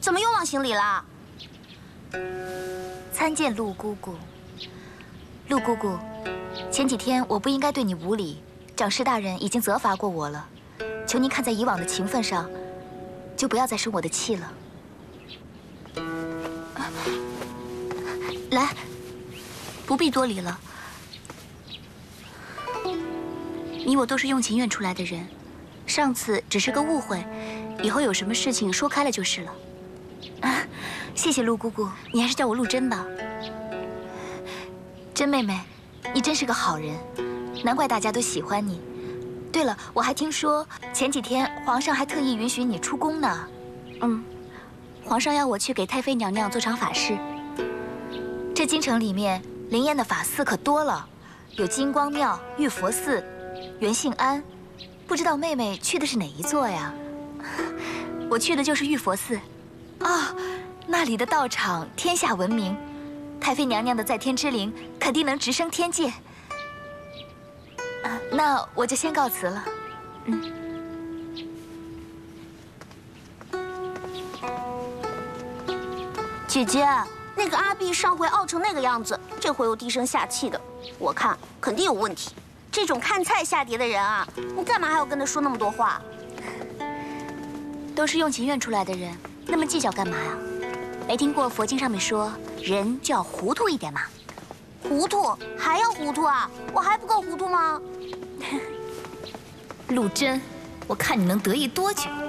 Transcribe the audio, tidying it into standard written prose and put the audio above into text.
怎么又忘行礼了？ 参见陆姑姑。陆姑姑，前几天我不应该对你无礼，长师大人已经责罚过我了，求您看在以往的情分上，就不要再生我的气了。来，不必多礼了。你我都是用情愿出来的人，上次只是个误会，以后有什么事情说开了就是了。谢谢陆姑姑，你还是叫我陆珍吧。珍妹妹，你真是个好人，难怪大家都喜欢你。对了，我还听说前几天皇上还特意允许你出宫呢。皇上要我去给太妃娘娘做场法事。这京城里面灵验的法寺可多了，有金光庙、玉佛寺、元信庵，不知道妹妹去的是哪一座呀？我去的就是玉佛寺。啊，那里的道场天下闻名，太妃娘娘的在天之灵肯定能直升天界。那我就先告辞了。 姐姐，那个阿碧上回傲成那个样子，这回又低声下气的，我看肯定有问题。这种看菜下碟的人啊，你干嘛还要跟他说那么多话？ 都是用情愿出来的人，那么计较干嘛呀？没听过佛经上面说，人就要糊涂一点嘛。 糊涂还要糊涂啊？我还不够糊涂吗？ 陆珍，我看你能得意多久？